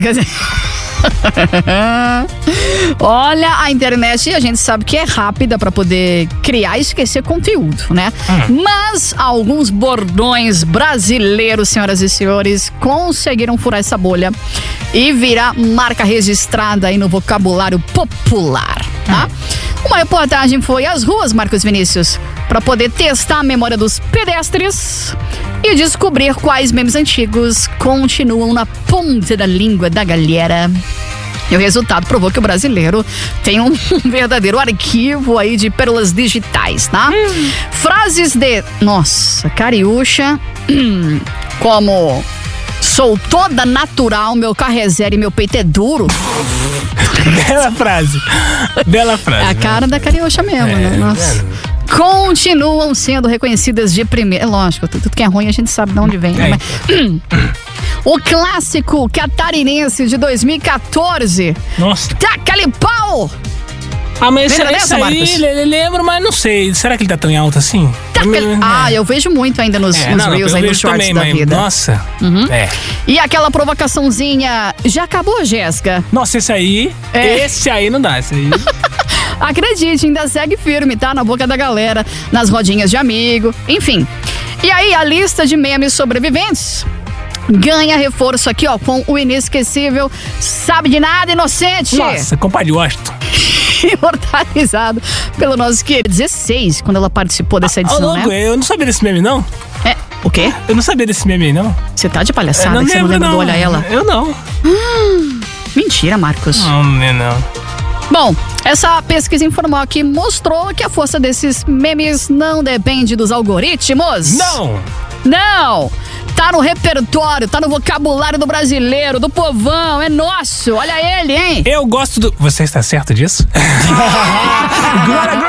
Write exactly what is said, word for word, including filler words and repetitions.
Olha, a internet a gente sabe que é rápida pra poder criar e esquecer conteúdo, né? Hum. Mas alguns bordões brasileiros, senhoras e senhores, conseguiram furar essa bolha e virar marca registrada aí no vocabulário popular, tá? Hum. Uma reportagem foi às ruas, Marcos Vinícius, para poder testar a memória dos pedestres e descobrir quais memes antigos continuam na ponta da língua da galera. E o resultado provou que o brasileiro tem um verdadeiro arquivo aí de pérolas digitais, tá? Hum. Frases de, nossa, Cariúcha, hum, como sou toda natural, meu carro é zero e meu peito é duro. Bela frase. Bela frase. É a cara da Cariúcha mesmo, é, né? Nossa. É. Continuam sendo reconhecidas de primeira. É lógico, tudo que é ruim a gente sabe de onde vem. É. Né? Mas, o clássico catarinense de dois mil e quatorze. Nossa. Taca-lhe pau! Ah, mas Lembra esse dessa, aí, Marcos? ele lembro, mas não sei. Será que ele tá tão em alta assim? Taca... Eu, ah, eu vejo muito ainda nos, é, nos não, reels, eu aí vejo nos shorts também, da mas, vida. Nossa. Uhum. É. E aquela provocaçãozinha, já acabou, Jéssica? Nossa, esse aí, É. esse aí não dá, esse aí... Acredite, ainda segue firme, tá? Na boca da galera, nas rodinhas de amigo, enfim. E aí, a lista de memes sobreviventes ganha reforço aqui, ó, com o inesquecível Sabe de Nada Inocente. Nossa, compadre Washington. Imortalizado pelo nosso querido dezesseis, quando ela participou dessa edição, ah, louco, né? Eu não sabia desse meme, não. É, o quê? Eu não sabia desse meme aí, não. Você tá de palhaçada não que você não lembra não. do Olha Ela? Eu não. Hum, mentira, Marcos. Não, não, não. Bom, essa pesquisa informal aqui mostrou que a força desses memes não depende dos algoritmos. Não! Não! Tá no repertório, tá no vocabulário do brasileiro, do povão, é nosso. Olha ele, hein? Eu gosto do... Você está certo disso? Glória, glória!